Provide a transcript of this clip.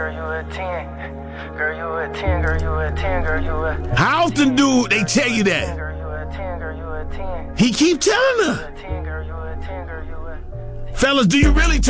girl, you a 10. Girl, you a 10, girl, you a 10, girl, you a 10. How often do they tell you that? Girl, you a 10, girl, you a 10. He keep telling her. You a 10, girl, you a 10, girl, you a 10. Fellas, do you really